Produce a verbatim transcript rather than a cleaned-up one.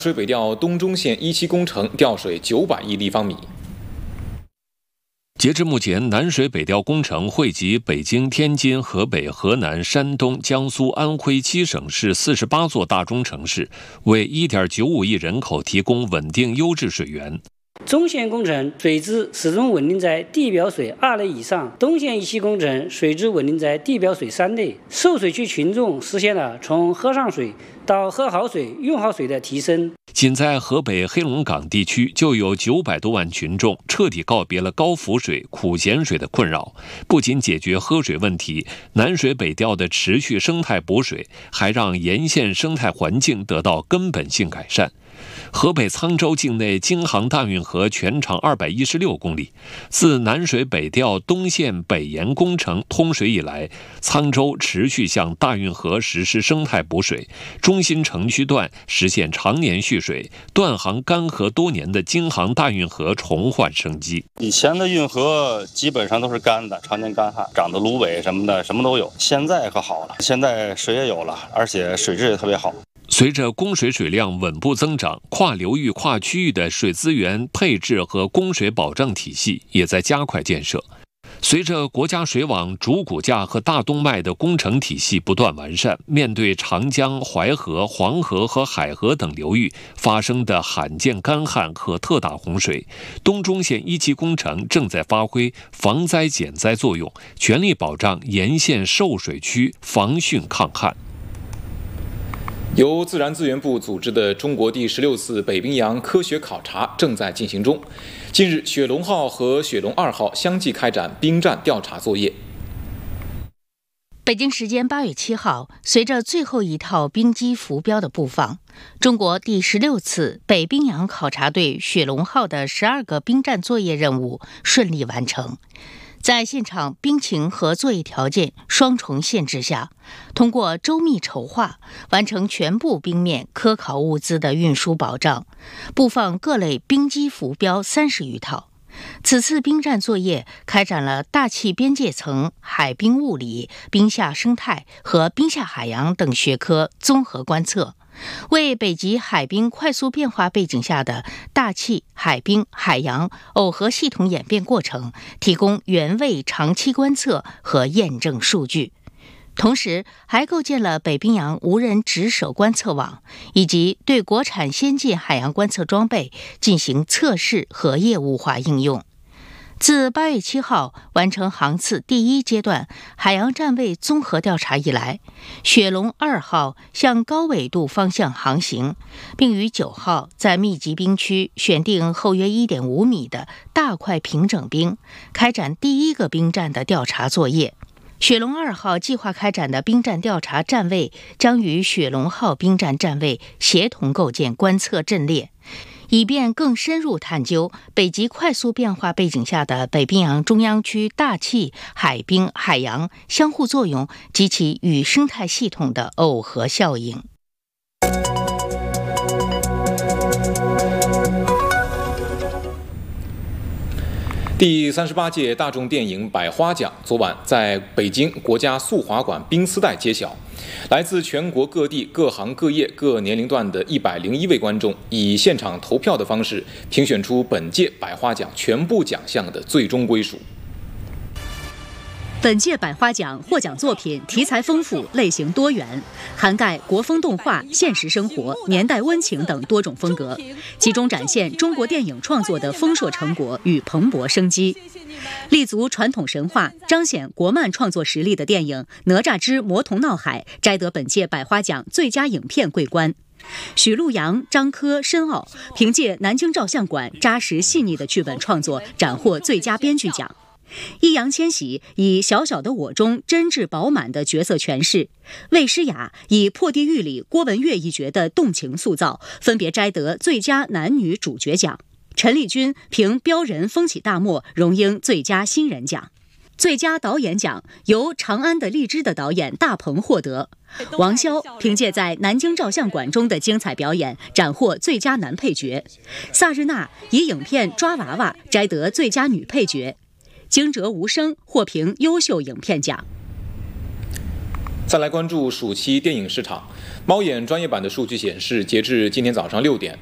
水北调东中线一期工程调水九百亿立方米。 截至目前，南水北调工程惠及北京、天津、河北、河南、山东、江苏、安徽七省市四十八座大中城市，为 一点九五亿人口提供稳定优质水源。 中线工程水质始终稳定在地表水二类以上，东线一期工程水质稳定在地表水三类，受水区群众实现了从喝上水到喝好水、用好水的提升。 仅在河北黑龙江地区，就有九百多万群众彻底告别了高浮水、苦咸水的困扰。不仅解决喝水问题，南水北调的持续生态补水，还让沿线生态环境得到根本性改善。河北沧州境内京杭大运河全长二百一十六公里，自南水北调东线北延工程通水以来，沧州持续向大运河实施生态补水，中心城区段实现常年蓄水，断航干涸多年的京杭大运河重焕生机。 以前的运河基本上都是干的，常年干旱，长的芦苇什么的什么都有，现在可好了，现在水也有了，而且水质也特别好。 随着供水水量稳步增长，跨流域、跨区域的水资源配置和供水保障体系也在加快建设。随着国家水网主骨架和大动脉的工程体系不断完善，面对长江、淮河、黄河和海河等流域发生的罕见干旱和特大洪水，东中线一期工程正在发挥防灾减灾作用，全力保障沿线受水区防汛抗旱。 由自然资源部组织的中国第十六次北冰洋科学考察正在进行中。近日，雪龙号和雪龙二号相继开展冰站调查作业。 北京时间八月七号，随着最后一套冰机浮标的布放，中国第十六次北冰洋考察队雪龙号的十二个冰站作业任务顺利完成。在现场冰情和作业条件双重限制下，通过周密筹划，完成全部冰面科考物资的运输保障，布放各类冰机浮标三十余套。此次冰站作业开展了大气边界层、海冰物理、冰下生态和冰下海洋等学科综合观测，为北极海冰快速变化背景下的大气、海冰、海洋耦合系统演变过程提供原位长期观测和验证数据。同时，还构建了北冰洋无人值守观测网，以及对国产先进海洋观测装备进行测试和业务化应用。自八月七号完成航次第一阶段海洋站位综合调查以来，雪龙二号向高纬度方向航行，并于九号在密集冰区选定厚约 一点五米的大块平整冰，开展第一个冰站的调查作业。雪龙二号计划开展的冰站调查站位将与雪龙号冰站站位协同构建观测阵列，以便更深入探究北极快速变化背景下的北冰洋中央区大气、海冰、海洋相互作用及其与生态系统的耦合效应。 第三十八届大众电影百花奖昨晚在北京国家速滑馆冰丝带揭晓，来自全国各地各行各业各年龄段的一百零一位观众以现场投票的方式评选出本届百花奖全部奖项的最终归属。 本届百花奖获奖作品题材丰富，类型多元，涵盖国风动画、现实生活、年代温情等多种风格，集中展现中国电影创作的丰硕成果与蓬勃生机。立足传统神话、彰显国漫创作实力的电影《哪吒之魔童闹海》摘得本届百花奖最佳影片桂冠。许陆阳、张科、申奥凭借南京照相馆扎实细腻的剧本创作，斩获最佳编剧奖。易烊千玺以《小小的我》中真挚饱满的角色诠释，魏诗雅以《破地狱》里郭文月一角的动情塑造，分别摘得最佳男女主角奖。陈丽君凭《标人》风起大漠荣膺最佳新人奖。最佳导演奖由《长安的荔枝》的导演大鹏获得，王骁凭借在南京照相馆中的精彩表演斩获最佳男配角，萨日娜以影片《抓娃娃》摘得最佳女配角，惊蛰无声获评优秀影片奖。 再来关注暑期电影市场。猫眼专业版的数据显示，截至今天早上六点，